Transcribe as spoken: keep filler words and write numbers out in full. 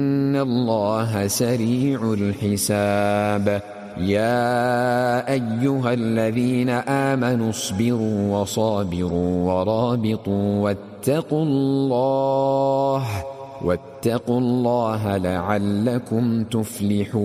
إن الله سريع الحساب. يا أيها الذين آمنوا اصبروا وصابروا ورابطوا واتقوا الله واتقوا الله لعلكم تفلحون.